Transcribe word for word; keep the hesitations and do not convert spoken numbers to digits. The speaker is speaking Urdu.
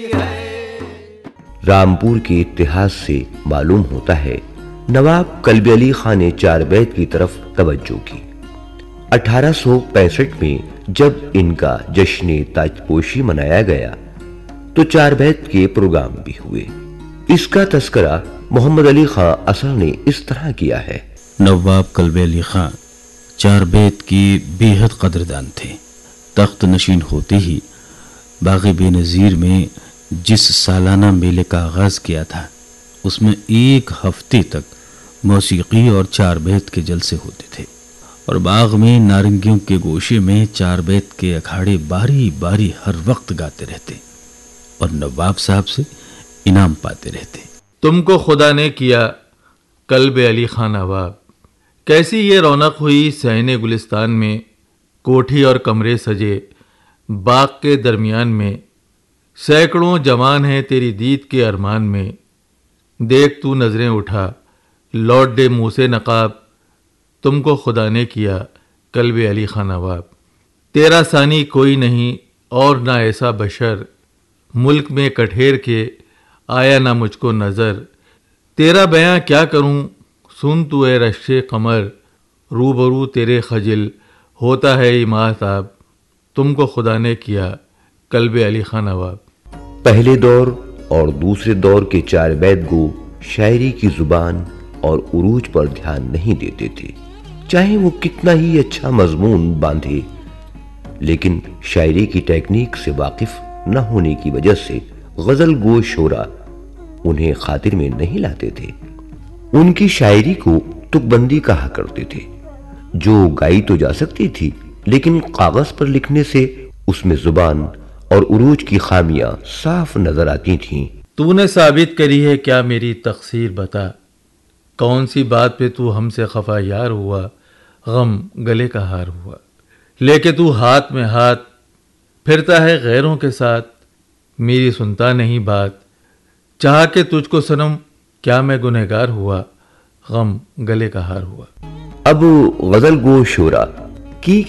رامپور کے اتحاد سے معلوم ہوتا ہے نواب قلب علی خان نے چار بیت کی طرف توجہ کی۔ اٹھارہ سو پینسٹھ میں جب ان کا جشن تاج پوشی منایا گیا تو چار بیت کے پروگرام بھی ہوئے۔ اس کا تذکرہ محمد علی خان اصل نے اس طرح کیا ہے۔ نواب قلب علی خان چار بیت کی بے حد قدردان تھے۔ تخت نشین ہوتے ہی باغ بے نظیر میں جس سالانہ میلے کا آغاز کیا تھا اس میں ایک ہفتے تک موسیقی اور چار بیت کے جلسے ہوتے تھے، اور باغ میں نارنگیوں کے گوشے میں چار بیت کے اکھاڑے باری باری ہر وقت گاتے رہتے اور نواب صاحب سے انعام پاتے رہتے۔ تم کو خدا نے کیا قلب علی خان نواب، کیسی یہ رونق ہوئی صحن گلستان میں، کوٹھی اور کمرے سجے باغ کے درمیان میں، سینکڑوں جوان ہیں تیری دید کے ارمان میں، دیکھ تو نظریں اٹھا لوٹ دے منہ سے نقاب، تم کو خدا نے کیا قلب علی خان نواب، تیرا ثانی کوئی نہیں اور نہ ایسا بشر، ملک میں کٹھیر کے آیا نہ مجھ کو نظر، تیرا بیاں کیا کروں سن تو اے رشک قمر، روبرو تیرے خجل ہوتا ہے ماہتاب، تم کو خدا نے کیا قلب علی خان نواب۔ پہلے دور اور دوسرے دور کے چار بیت گو شاعری کی زبان اور عروج پر دھیان نہیں دیتے تھے، چاہے وہ کتنا ہی اچھا مضمون باندھے، لیکن شاعری کی ٹیکنیک سے واقف نہ ہونے کی وجہ سے غزل گو شعرا انہیں خاطر میں نہیں لاتے تھے۔ ان کی شاعری کو تک بندی کہا کرتے تھے، جو گائی تو جا سکتی تھی لیکن کاغذ پر لکھنے سے اس میں زبان اور عروج کی خامیاں صاف نظر آتی تھیں۔ تو نے ثابت کری ہے کیا میری تقصیر بتا، کون سی بات پہ تو ہم سے خفا یار ہوا، غم گلے کا ہار ہوا، لے کے تو ہاتھ میں ہاتھ پھرتا ہے غیروں کے ساتھ، میری سنتا نہیں بات، چاہ کے تجھ کو صنم کیا میں گنہگار ہوا، غم گلے کا ہار ہوا۔ اب غزل گو شعرا کی